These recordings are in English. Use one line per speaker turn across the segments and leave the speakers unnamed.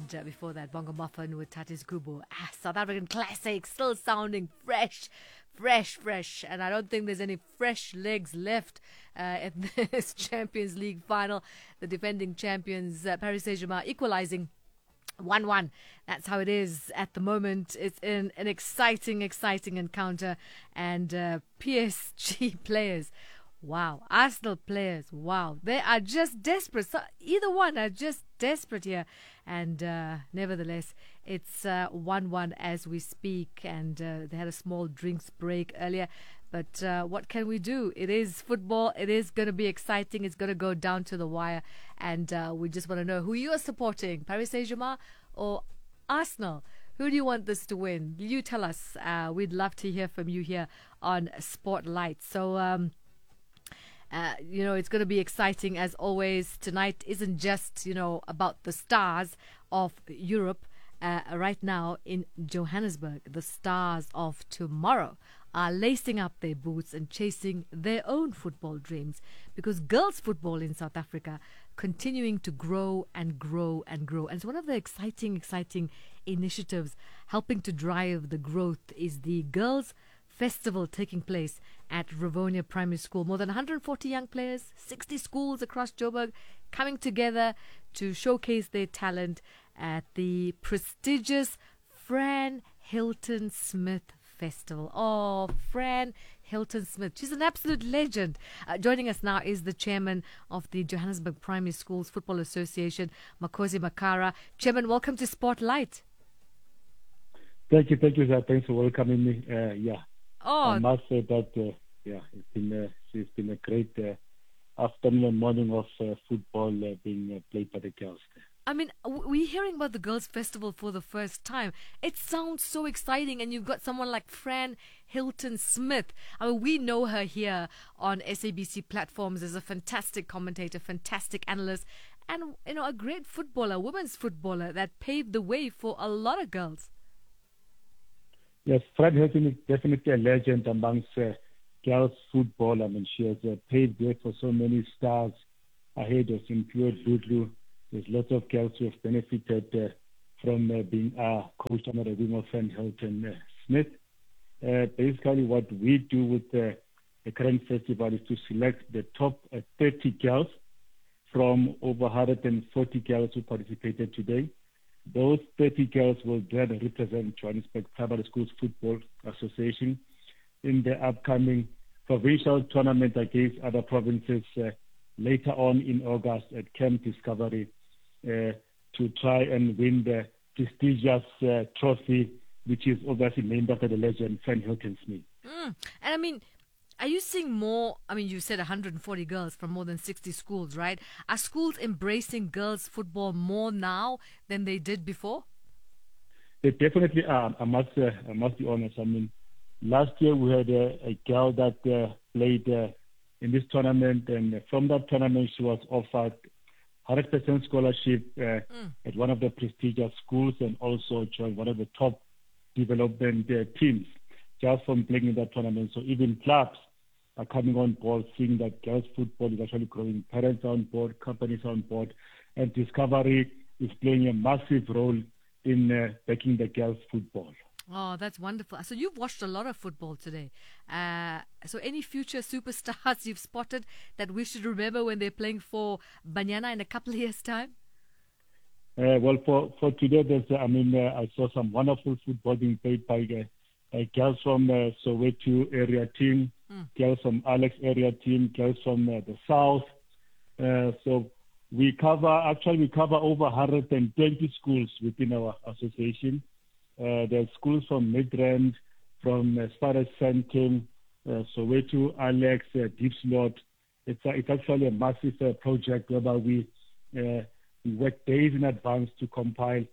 And before that, Bongo Muffin with Tatis Kubo. South African classic, still sounding fresh. And I don't think there's any fresh legs left in this Champions League final. The defending champions, Paris Saint-Germain, equalizing 1-1. That's how it is at the moment. It's an exciting encounter. And PSG players, wow. Arsenal players, wow. They are just desperate. So either one are just desperate here. And nevertheless, it's 1-1 as we speak. And they had a small drinks break earlier. But what can we do? It is football. It is going to be exciting. It's going to go down to the wire. And we just want to know who you are supporting, Paris Saint-Germain or Arsenal. Who do you want this to win? You tell us. We'd love to hear from you here on Spotlight. So, it's going to be exciting as always. Tonight isn't just, about the stars of Europe. Right now in Johannesburg, the stars of tomorrow are lacing up their boots and chasing their own football dreams, because girls football in South Africa continuing to grow and grow and grow. And so one of the exciting initiatives helping to drive the growth is the Girls Festival taking place at Rivonia Primary School. More than 140 young players, 60 schools across Joburg coming together to showcase their talent at the prestigious Fran Hilton Smith Festival. Oh, Fran Hilton Smith. She's an absolute legend. Joining us now is the chairman of the Johannesburg Primary Schools Football Association, Makosi Makara. Chairman, welcome to Spotlight.
Thank you, sir. Thanks for welcoming me. I must say that it's been a great afternoon and morning of football being played by the girls.
I mean, we're hearing about the Girls' Festival for the first time. It sounds so exciting, and you've got someone like Fran Hilton Smith. I mean, we know her here on SABC platforms as a fantastic commentator, fantastic analyst, and, a great footballer, women's footballer that paved the way for a lot of girls.
Yes, Fran Hilton is definitely a legend amongst girls' football. I mean, she has paved the way for so many stars ahead of Simphiwe Dludlu. There's lots of girls who have benefited from being coached under the wing of Fran Hilton Smith. Basically, what we do with the current festival is to select the top 30 girls from over 140 girls who participated today. Those 30 girls will then represent Johannesburg Primary Schools Football Association in the upcoming provincial tournament against other provinces later on in August at Camp Discovery, to try and win the prestigious trophy, which is obviously named after the legend Fran Hilton Smith.
And I mean, are you seeing more? I mean, you said 140 girls from more than 60 schools, right? Are schools embracing girls football more now than they did before?
They definitely are. I must be honest. I mean, last year we had a girl that played in this tournament, and from that tournament she was offered 100% scholarship at one of the prestigious schools, and also joined one of the top development teams just from playing in that tournament. So even clubs are coming on board, seeing that girls football is actually growing. Parents are on board, companies are on board, and Discovery is playing a massive role in backing the girls football.
Oh, that's wonderful. So you've watched a lot of football today. So any future superstars you've spotted that we should remember when they're playing for Banyana in a couple of years' time?
Well, for today, I saw some wonderful football being played by girls from Soweto area team, girls from Alex area team, girls from the south. So we cover over 120 schools within our association. There's schools from Midrand, from as far as Sandton, Soweto, Alex, Diepsloot. It's actually a massive project whereby we work days in advance to compile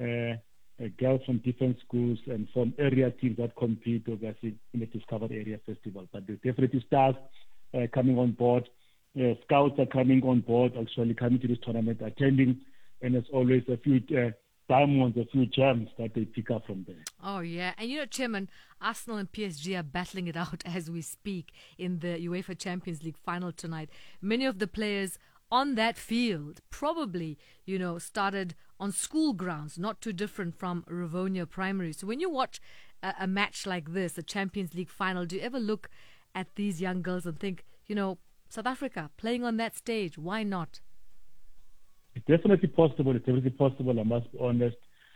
girls from different schools and from area teams that compete, obviously, in the Discovery Area Festival. But there's definitely stars coming on board. Scouts are coming on board, actually coming to this tournament, attending, and there's always a few diamonds, a few gems that they pick up from there.
Oh, yeah. And Chairman, Arsenal and PSG are battling it out as we speak in the UEFA Champions League final tonight. Many of the players on that field probably, started on school grounds, not too different from Rivonia Primary. So when you watch a match like this, a Champions League final, do you ever look at these young girls and think, South Africa playing on that stage, why not?
It's definitely possible. It's definitely possible, I must be honest.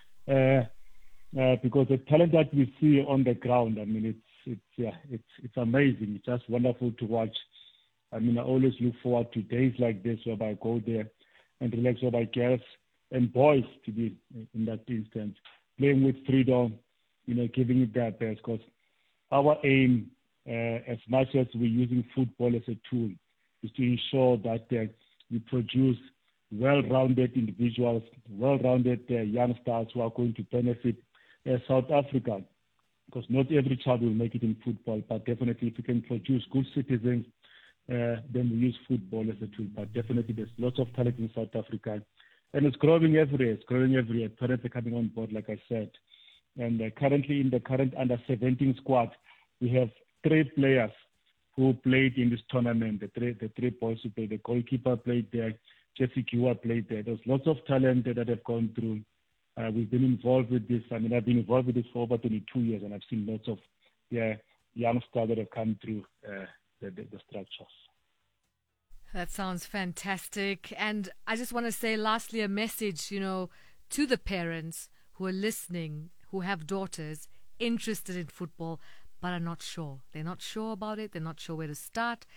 Because the talent that we see on the ground, I mean, it's amazing. It's just wonderful to watch. I mean, I always look forward to days like this whereby I go there and relax, whereby girls and boys, to be in that instance, playing with freedom, giving it their best. Because our aim, as much as we're using football as a tool, is to ensure that we produce well-rounded individuals, well-rounded youngsters who are going to benefit South Africa. Because not every child will make it in football, but definitely if we can produce good citizens, then we use football as a tool. But definitely there's lots of talent in South Africa. And it's growing every year. Parents are coming on board, like I said. And currently in the current under-17 squad, we have 3 players who played in this tournament, the three boys who played. The goalkeeper played there, Jesse Giwa played there. There's lots of talent that have gone through. We've been involved with this. I mean, I've been involved with this for over 22 years, and I've seen lots of youngsters that have come through the structures.
That sounds fantastic. And I just want to say, lastly, a message, to the parents who are listening, who have daughters interested in football, but are not sure. They're not sure about it. They're not sure where to start.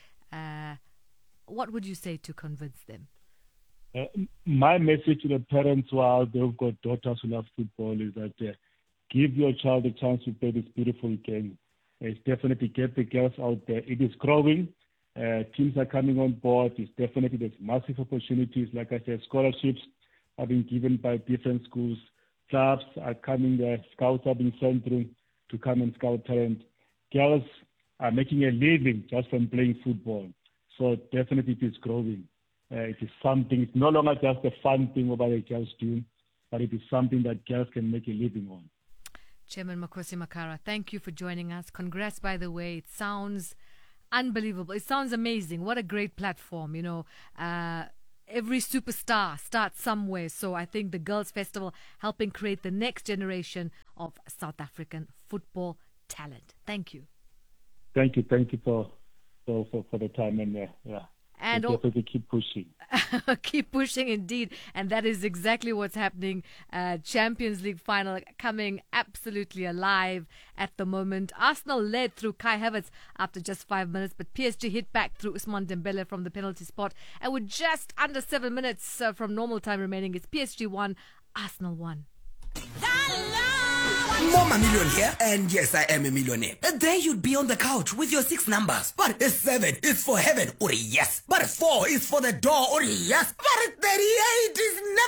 What would you say to convince them?
My message to the parents who are out there who've got daughters who love football is that give your child a chance to play this beautiful game. It's definitely get the girls out there. It is growing. Teams are coming on board. It's definitely there's massive opportunities. Like I said, scholarships are being given by different schools. Clubs are coming there. Scouts are being sent through to come and scout talent. Girls are making a living just from playing football. So definitely it is growing. It is something, it's no longer just a fun thing what the girls do, but it is something that girls can make a living on.
Chairman Makhosi Makara, thank you for joining us. Congrats, by the way. It sounds unbelievable. It sounds amazing. What a great platform, every superstar starts somewhere. So I think the Girls Festival helping create the next generation of South African football talent. Thank you.
Thank you for the time, and and definitely keep pushing.
Keep pushing indeed. And that is exactly what's happening. Champions League final coming absolutely alive at the moment. Arsenal led through Kai Havertz after just 5 minutes, but PSG hit back through Ousmane Dembele from the penalty spot. And with just under 7 minutes from normal time remaining, it's PSG 1, Arsenal 1.
More million here, and yes, I am a millionaire. Then you'd be on the couch with your 6 numbers. But 7 is for heaven, or yes. But 4 is for the door, or yes. But 38 is never